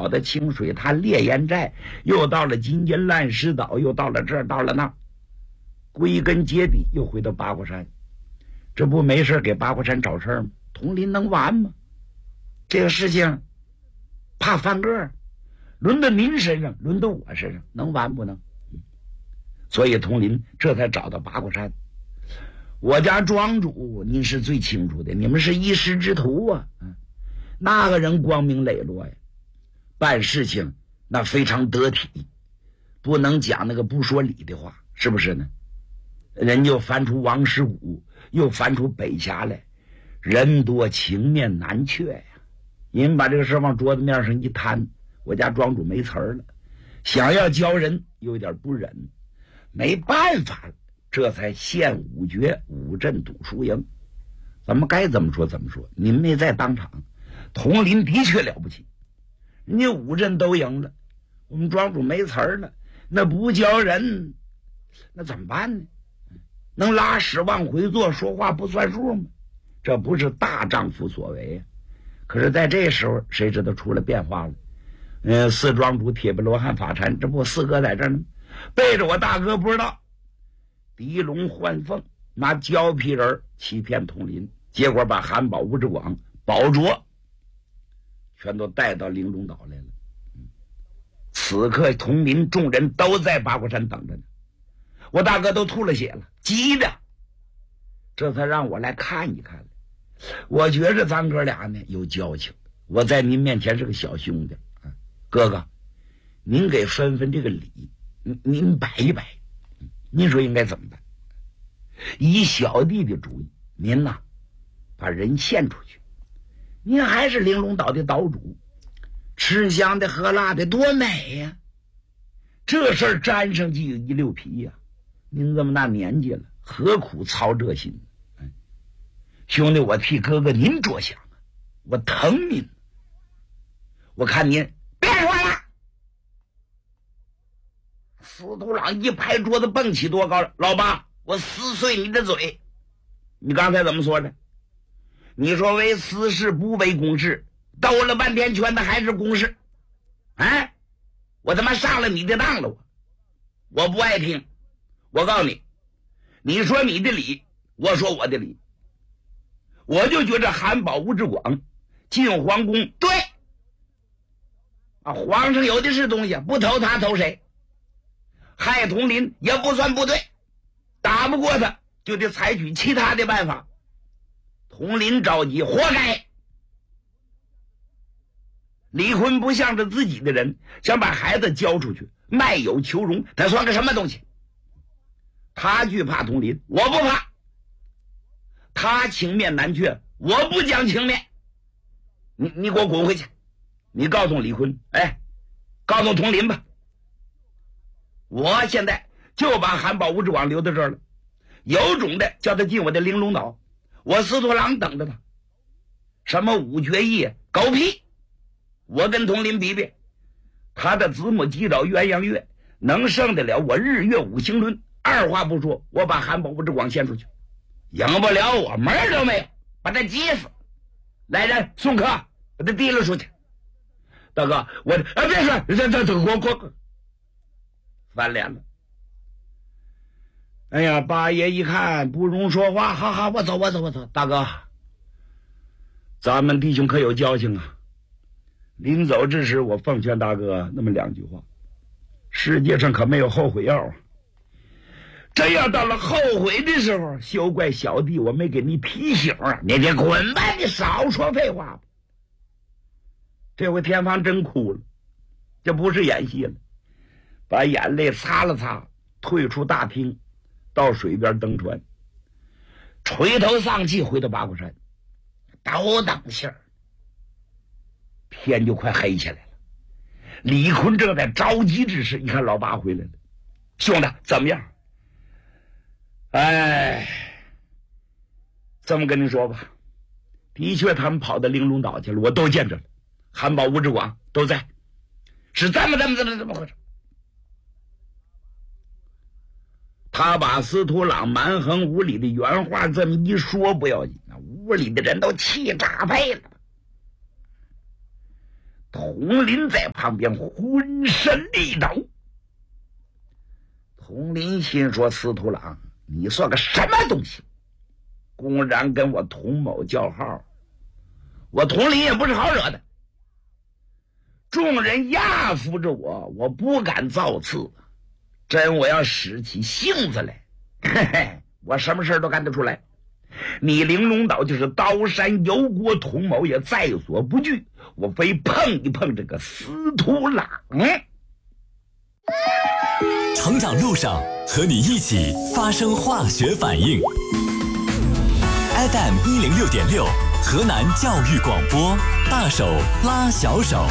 跑到清水滩烈焰寨，又到了金金烂石岛，又到了这儿，到了那儿，归根结底又回到八卦山。这不没事给八卦山找事吗？佟林能完吗？这个事情怕翻个，轮到您身上，轮到我身上，能完不能？所以佟林这才找到八卦山。我家庄主您是最清楚的，你们是一师之徒啊，那个人光明磊落呀，办事情那非常得体，不能讲那个不说理的话，是不是呢？人就翻出王师古，又翻出北峡来，人多情面难却呀。您把这个事往桌子面上一摊，我家庄主没词儿了，想要教人有点不忍，没办法了，这才献五绝五阵赌输赢。咱们该怎么说怎么说，您没在当场，佟林的确了不起，人家五阵都赢了，我们庄主没词儿了，那不教人那怎么办呢？能拉屎往回坐，说话不算数吗？这不是大丈夫所为啊！可是在这时候谁知道出了变化了。四庄主铁臂罗汉法禅，这不四哥在这呢，背着我大哥不知道狄龙换凤，拿胶皮人欺骗佟林，结果把韩宝、吴志广、宝卓全都带到玲珑岛来了。此刻佟林众人都在八卦山等着呢，我大哥都吐了血了，急的，这才让我来看一看。我觉着咱哥俩呢有交情，我在您面前是个小兄弟，哥哥，您给分分这个礼，您摆一摆，您说应该怎么办？以小弟的主意，您呐把人献出去，您还是玲珑岛的岛主，吃香的喝辣的多美呀！这事儿沾上就有一溜皮呀！您这么大年纪了，何苦操这心？兄弟，我替哥哥您着想啊，我疼您。我看您别说了。司徒郎一拍桌子，蹦起多高了！老八，我撕碎你的嘴！你刚才怎么说的？你说为私事不为公事，兜了半天圈的还是公事。哎，我他妈上了你的当了，我不爱听。我告诉你，你说你的理，我说我的理。我就觉着韩宝、吴志广进皇宫，对啊，皇上有的是东西，不投他投谁？害佟林也不算不对，打不过他就得采取其他的办法。佟林着急，活该。李坤不像是自己的人，想把孩子交出去，卖友求荣，他算个什么东西？他惧怕佟林，我不怕。他情面难却，我不讲情面。你给我滚回去！你告诉李坤，告诉佟林吧。我现在就把韩宝、吴志广留在这儿了，有种的叫他进我的玲珑岛，我司徒郎等着他。什么五绝艺，狗屁！我跟佟林比比，他的子母鸡爪鸳鸯月能胜得了我日月五行轮？二话不说，我把韩宝、吴志广献出去。赢不了我，门儿都没有，把他急死！来人，送客，把他提了出去。大哥，我别说，这翻脸了。哎呀，八爷一看不容说话，好好，我走。大哥，咱们弟兄可有交情啊！临走之时，我奉劝大哥那么两句话：世界上可没有后悔药啊！真要到了后悔的时候，休怪小弟我没给你提醒啊！你滚吧，你少说废话吧。这回天方真哭了，这不是演戏了，把眼泪擦了擦，退出大厅，到水边登船，垂头丧气回到八卦山，都等信儿。天就快黑起来了，李坤正在着急之时，一看老八回来了，兄弟怎么样？这么跟你说吧，的确他们跑到玲珑岛去了，我都见着了，韩宝、吴志广都在，是这么回事。他把司徒朗蛮横无理的原话这么一说不要紧，屋里的人都气炸肺了。 佟林在旁边浑身力抖。佟林心说：司徒郎，你算个什么东西，公然跟我佟某叫号，我佟林也不是好惹的。众人压服着我，我不敢造次，真我要使起性子来，嘿嘿，我什么事都干得出来。你玲珑岛就是刀山油锅，佟某也在所不惧，我非碰一碰这个司徒郎。 成长路上和你一起发生化学反应。FM 106.6，河南教育广播，大手拉小手。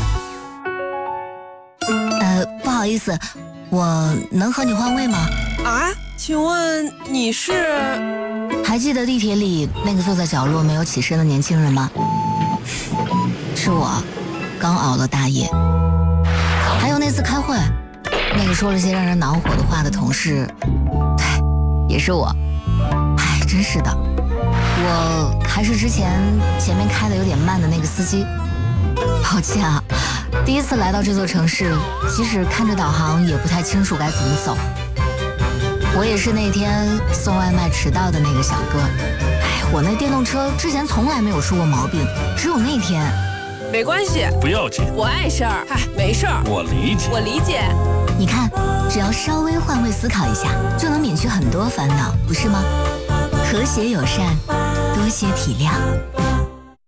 不好意思，我能和你换位吗？ 啊，请问你是？ 还记得地铁里那个坐在角落没有起身的年轻人吗？是我，刚熬了大夜。还有那次开会，那个说了些让人恼火的话的同事，对，也是我。哎，真是的，我还是之前前面开的有点慢的那个司机。抱歉啊，第一次来到这座城市，即使看着导航也不太清楚该怎么走。我也是那天送外卖迟到的那个小哥。哎，我那电动车之前从来没有出过毛病，只有那天。 没关系， 不要紧， 我碍事儿。嗨，没事儿， 我理解， 我理解。 你看，只要稍微换位思考一下，就能免去很多烦恼，不是吗？和谐友善，多些体谅。